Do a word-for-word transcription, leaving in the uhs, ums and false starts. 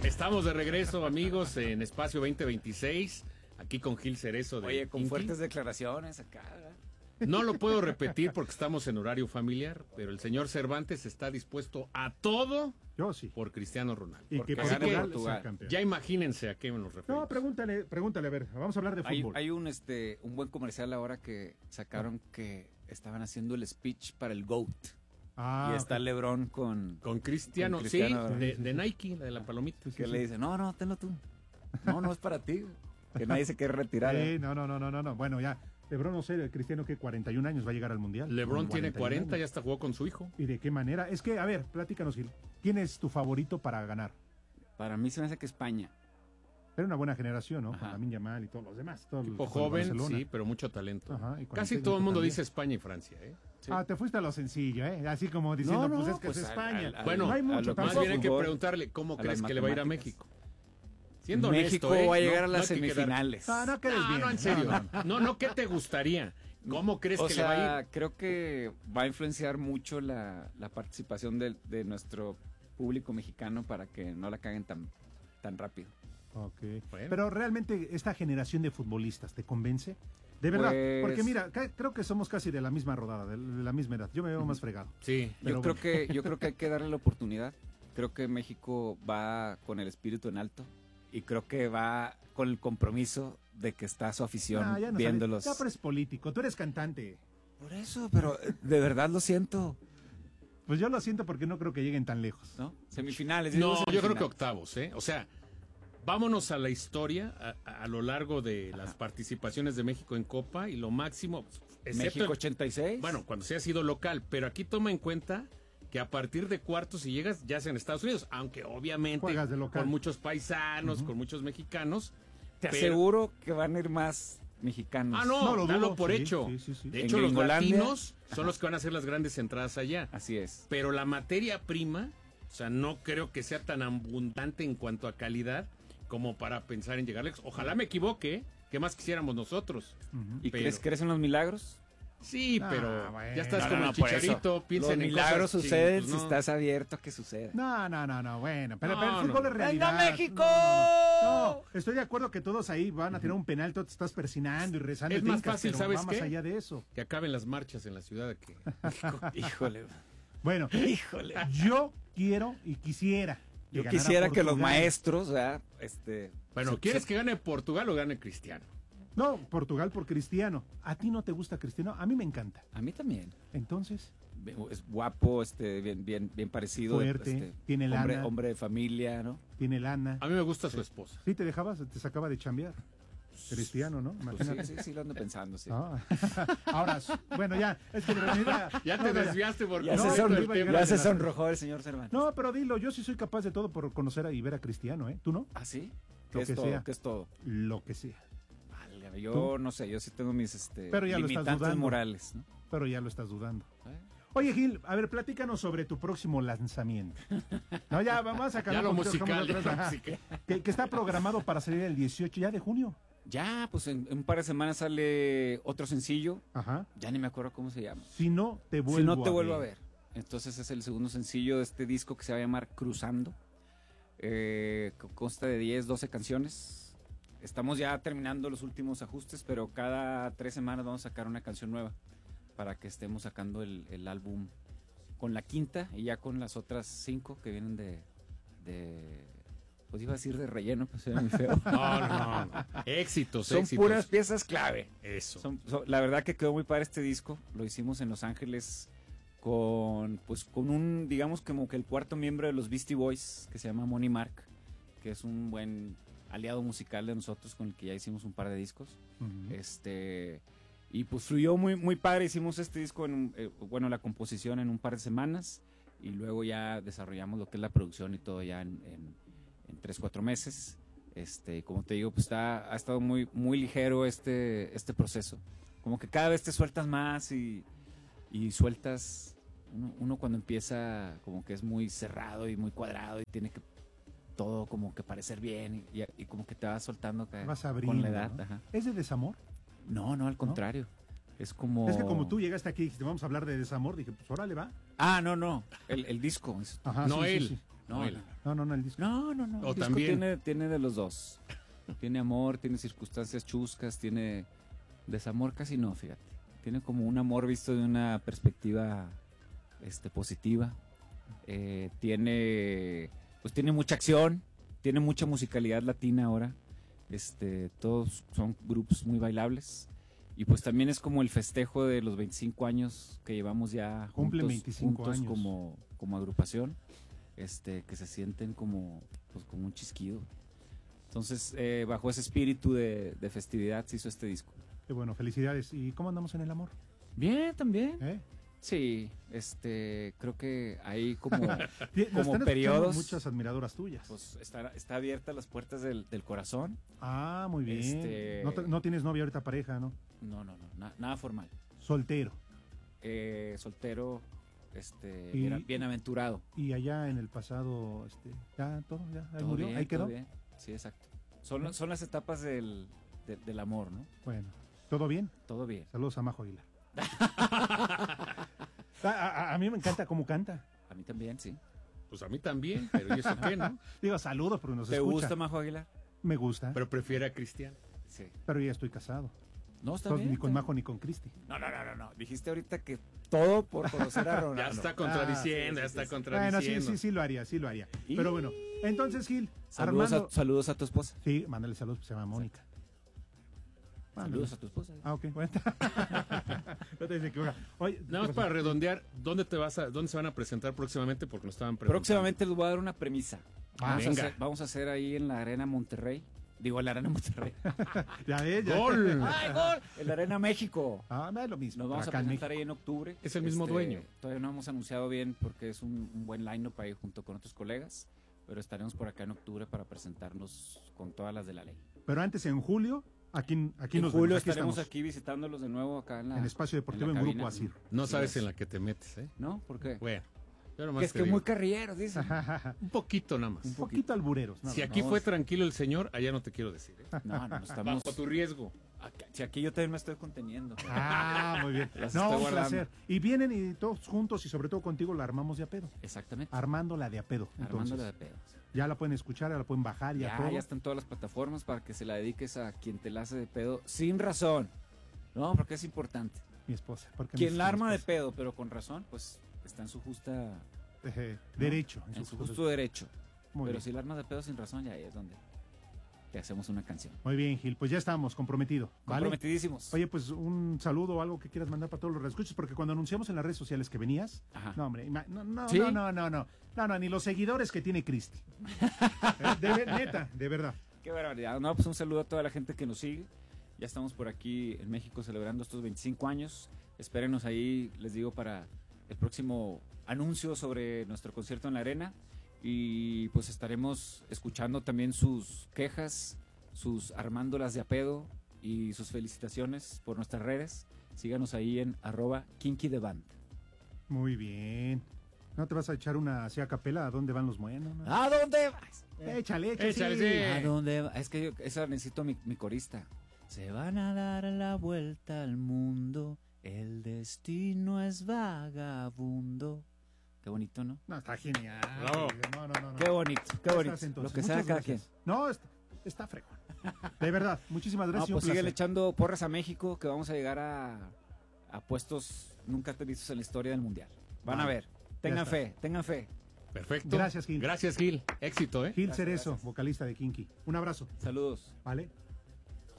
Estamos de regreso, amigos, en Espacio veinte veintiséis, aquí con Gil Cerezo de Oye, con Inky. fuertes declaraciones acá, ¿verdad? No lo puedo repetir porque estamos en horario familiar, pero el señor Cervantes está dispuesto a todo. Yo sí. Por Cristiano Ronaldo. Y que Porque gane Portugal Portugal. sea campeón. Ya imagínense a qué nos referimos. No, pregúntale, pregúntale, a ver, vamos a hablar de Hay, fútbol. hay un este un buen comercial ahora que sacaron que estaban haciendo el speech para el GOAT. Ah, y está ok. LeBron con... Con Cristiano, Con Cristiano, sí, ¿verdad? de, de Nike, la de la palomita. Sí, sí, que sí. le dice, no, no, tenlo tú. No, no es para ti. Que nadie se quiere retirar. Sí, ¿eh? no, no, no, no, no, no. Bueno, ya, LeBron, no sé, el Cristiano que cuarenta y un años va a llegar al Mundial. LeBron Con tiene cuarenta, ya años. hasta jugó con su hijo. ¿Y de qué manera? Es que, a ver, platícanos, Gil. ¿Quién es tu favorito para ganar? Para mí se me hace que España. Era una buena generación, ¿no? Ajá. Con Lamine Yamal y todos los demás. Todo el- Tipo todo el joven, Barcelona. sí, pero mucho talento. Ajá, y con Casi el todo el mundo técnico dice España y Francia, ¿eh? Sí. Ah, te fuiste a lo sencillo, ¿eh? Así como diciendo, No, no, pues es que pues es al- España. al- al- Bueno, no hay a mucho lo que Más tampoco. bien hay que fútbol, preguntarle cómo a crees las que le va a ir a matemáticas. México. Siendo México honesto, ¿eh? va a llegar No- a no las hay que quedar- semifinales. No, no quedes No, bien. no, en serio. No, no. No, no, ¿qué te gustaría? ¿Cómo crees O que sea, le va a ir? creo que va a influenciar mucho la, la participación de, de nuestro público mexicano para que no la caguen tan, tan rápido. Ok. Bueno. Pero realmente esta generación de futbolistas, ¿te convence? De verdad, Pues- porque mira, ca- creo que somos casi de la misma rodada, de la misma edad. Yo me veo más fregado. Sí. Pero Yo creo bueno. que yo creo que hay que darle la oportunidad. Creo que México va con el espíritu en alto y creo que va con el compromiso de que está su afición Ah, ya no viéndolos. sabes. Ya, pero es político, tú eres cantante. Por eso, pero eh, de verdad lo siento, Pues yo lo siento porque no creo que lleguen tan lejos. ¿no? Semifinales. No, digo yo creo que semifinales. octavos, ¿eh? O sea, vámonos a la historia a, a- a lo largo de las participaciones de México en Copa y lo máximo, excepto México en- ochenta y seis. bueno, cuando se ha sido local, pero aquí toma en cuenta que a partir de cuartos si llegas ya sea en Estados Unidos, aunque obviamente Juegas de local. con muchos paisanos, con muchos mexicanos. te pero- aseguro que van a ir más mexicanos. Ah, no, No lo dalo dudo, por sí, hecho. sí, sí, sí. De En hecho, los Gringolandia. latinos son los que van a hacer las grandes entradas allá. Así es. Pero la materia prima, o sea, no creo que sea tan abundante en cuanto a calidad como para pensar en llegar lejos. Ojalá me equivoque, ¿eh? ¿Qué más quisiéramos nosotros? ¿Y Pero- crees, crees en los milagros? Sí, Ah, pero bueno. ya estás No, como no, el no, por Chicharito, eso. piensen Los en milagros cosas suceden chingas, si ¿no? estás abierto a que suceda. No, no, no, no, bueno, pero, No, pero el fútbol no. es realidad. ¡Venga, México! No, no, no. No, estoy de acuerdo que todos ahí van a tirar un penal, tú te estás persinando y rezando. Es y más brincas, fácil, pero ¿sabes va más qué? allá de eso. Que acaben las marchas en la ciudad que... Híjole. Bueno, Híjole. yo quiero y quisiera. que Yo ganara quisiera que los Portugal. maestros, ¿verdad? Este, Bueno, se- ¿quieres se- que gane Portugal o gane Cristiano? No, Portugal por Cristiano. ¿A ti no te gusta Cristiano? A mí me encanta. A mí también. Entonces, Es guapo, este, bien, bien, bien parecido. Fuerte, este, tiene hombre, lana. hombre de familia, ¿no? tiene lana. A mí me gusta su esposa. Sí, te dejabas, te sacaba de chambear. Cristiano, ¿no? Pues Imagínate. sí, sí, sí, lo ando pensando, sí. Ah. Ahora, bueno, ya, es que de realidad- Ya no, te no, desviaste porque... Ya, No, se, esto sonro- iba a llegar ya a se la- sonrojó el señor Cervantes. No, pero dilo, yo sí soy capaz de todo por conocer y ver a Cristiano, ¿eh? ¿Tú no? ¿Ah, sí? Lo ¿Qué es que todo? sea. ¿Qué es todo? Lo que sea. Válgame, yo ¿Tú? no sé, yo sí tengo mis este, Pero ya lo estás limitantes dudando. morales, ¿no? Pero ya lo estás dudando. ¿Eh? Oye, Gil, a ver, platícanos sobre tu próximo lanzamiento. No, ya, vamos a sacar Ya un lo poquito, musical, dejamos ya atrás, lo ajá. musical. que, que está programado para salir el dieciocho ya de junio. Ya, pues en, en un par de semanas sale otro sencillo. Ajá. Ya ni me acuerdo cómo se llama. Si no, te vuelvo Si no te a vuelvo a ver. Entonces es el segundo sencillo de este disco que se va a llamar Cruzando. Eh, co- consta de diez, doce canciones. Estamos ya terminando los últimos ajustes, pero cada tres semanas vamos a sacar una canción nueva para que estemos sacando el, el álbum con la quinta y ya con las otras cinco que vienen de... de pues iba a decir de relleno, pues era muy feo. No, no, no. Éxitos, Son éxitos. puras piezas clave. Eso. Son- son- la verdad que quedó muy padre este disco. Lo hicimos en Los Ángeles con, pues, con un, digamos, como que el cuarto miembro de los Beastie Boys, que se llama Money Mark, que es un buen aliado musical de nosotros con el que ya hicimos un par de discos. Ujú. Este, y pues fluyó muy, muy padre. Hicimos este disco, en un- eh, bueno, la composición en un par de semanas y luego ya desarrollamos lo que es la producción y todo ya en, en, en tres, cuatro meses. Este, como te digo, pues está, ha estado muy, muy ligero este, este proceso. Como que cada vez te sueltas más y, y sueltas. Uno, uno cuando empieza, como que es muy cerrado y muy cuadrado y tiene que todo como que parecer bien y, y como que te vas soltando acá Vas abriendo, con la edad. ¿no? Ajá. ¿Es de desamor? No, no, al contrario. Es como. Es que como tú llegaste aquí y dijiste, vamos a hablar de desamor, dije, pues órale, va. Ah, no, no. El, el disco. es- Ajá, No sí, sí, él. sí. No, No, el- no, No, no, no, el disco. no, no, no. O El disco también- tiene, tiene de los dos. Tiene amor, tiene circunstancias chuscas, tiene desamor casi no, fíjate. Tiene como un amor visto de una perspectiva este, positiva. Eh, tiene, pues tiene mucha acción, tiene mucha musicalidad latina ahora. Este, todos son grupos muy bailables. Y pues también es como el festejo de los veinticinco años que llevamos ya Cumplen juntos, veinticinco juntos años. como, como agrupación. Este, que se sienten como, pues, como un chisquido. Entonces, eh, bajo ese espíritu de, de festividad se hizo este disco. Qué bueno, felicidades. ¿Y cómo andamos en el amor? Bien, también. ¿Eh? Sí, este, creo que hay como, Nos están como escuchando periodos. muchas admiradoras tuyas. Pues está, está abiertas las puertas del, del corazón. Ah, muy bien. Este- No, te- no tienes novia ahorita, pareja, ¿no? No, no, no, na- nada formal. Soltero. Eh, soltero, este, Y- bien- bienaventurado. Y allá en el pasado, este, ya todo, ya, ahí Todo murió, bien, ahí quedó. todo bien. Sí, exacto. Son, son las etapas del, de- del amor, ¿no? Bueno, todo bien. Todo bien. Saludos a Majo Aguilar. a, a- a mí me encanta cómo canta. A mí también, sí. Pues a mí también, pero ¿y eso qué, no? Digo, saludos porque nos ¿Te escucha. gusta Majo Aguilar? Me gusta, pero, Pero prefiere a Cristian. Sí. ya estoy casado. No, está Entonces, bien. ni con está Majo ni con Cristi. bien. No, no, no, no, no. Dijiste ahorita que todo por conocer a Ronaldo. Ya está contradiciendo, Ah, ya sí, está sí, sí. Bueno, contradiciendo. sí, sí, sí lo haría, sí lo haría. Y- Pero bueno, entonces Gil, Saludos, Armando... a, saludos a tu esposa. Sí, mándale saludos, se llama Mónica. Mándale. Saludos a tu esposa. Ah, ok, bueno. No te desequivocas. Oye, Nada más ¿qué para pasó? redondear, ¿dónde te vas a, dónde se van a presentar próximamente? Porque nos estaban preguntando. Próximamente les voy a dar una premisa. Ah, vamos, a venga. hacer, vamos a hacer ahí en la Arena Monterrey. Digo, en la Arena Monterrey. Ya ves, ya. ¡Gol! ¡Ay, gol! En la Arena México. Ah, es lo mismo. Nos vamos a acá en presentar México. ahí en octubre. Es el mismo dueño. Todavía no hemos anunciado bien porque es un, un buen line-up ahí junto con otros colegas. Pero estaremos por acá en octubre para presentarnos con todas las de la ley. Pero antes, en julio, aquí, aquí En nos julio vemos, aquí estaremos estamos, aquí visitándolos de nuevo acá en la... en Espacio Deportivo en en, la Grupo cabina. Asir. No Sí, sabes es. en la que te metes, ¿eh? ¿No? ¿Por qué? Bueno, yo nomás Que es te que digo. muy carrilleros, dicen. Un poquito nada más. Un poquito albureros. nada Si más. aquí no, fue es- tranquilo el señor, allá no te quiero decir, ¿eh? No, no, no estamos... Bajo tu riesgo. Acá- si aquí yo también me estoy conteniendo. Ah, muy bien. Las No, estoy un guardando. placer. Y vienen y todos juntos y sobre todo contigo la armamos de a pedo. Exactamente. Armando la de a pedo. Entonces, Armándola de pedo. ya la pueden escuchar, ya la pueden bajar, ya, Ya, todo. ya están todas las plataformas para que se la dediques a quien te la hace de pedo sin razón. No, porque es importante. Mi esposa. porque Quien mi la arma de esposa. pedo, pero con razón, pues está en su justa, Eh, derecho. en en su su justo- justo derecho. Muy Pero bien. si la armas de pedo sin razón, ya ahí es donde te hacemos una canción. Muy bien, Gil. Pues ya estamos, comprometido. ¿Vale? Comprometidísimos. Oye, pues un saludo o algo que quieras mandar para todos los reescuchos, porque cuando anunciamos en las redes sociales que venías, Ajá. no, hombre, ima- no, no, ¿Sí? no, no, no, no, no, no, ni los seguidores que tiene Cristi. Eh, de ver- neta, de verdad. Qué barbaridad. No, pues un saludo a toda la gente que nos sigue. Ya estamos por aquí en México celebrando estos veinticinco años. Espérenos ahí, les digo, para el próximo anuncio sobre nuestro concierto en la arena. Y pues estaremos escuchando también sus quejas, sus armándolas de a pedo y sus felicitaciones por nuestras redes. Síganos ahí en arroba kinky the band. Muy bien. ¿No te vas a echar una así a capela? ¿A dónde van los moenos? no? ¿A dónde vas? Échale, échale. Échale, sí. sí. ¿A dónde va? Es que yo, esa necesito mi, mi corista. Se van a dar la vuelta al mundo, el destino es vagabundo. Qué bonito, ¿no? No, está genial. Bravo. No, no, no, no. Qué bonito, qué Ya bonito. estás, entonces. Lo que sea Muchas cada quien. gracias. No, está, está fregón. De verdad, muchísimas No, gracias. y un pues síguele placer. echando porras a México, que vamos a llegar a, a puestos nunca vistos en la historia del mundial. Van a Vale. ver. Tengan está. fe, tengan fe. Perfecto. Gracias, Gil. Gracias, Gil. Éxito, ¿eh? Gil Gracias, Cerezo, gracias. vocalista de Kinky. Un abrazo, Saludos. ¿vale?